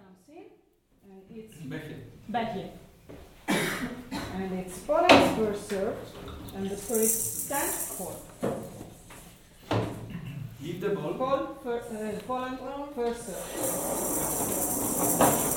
comes in, and it's Back and it's Poland's first serve, and the first stands call. Give the ball. Poland first serve.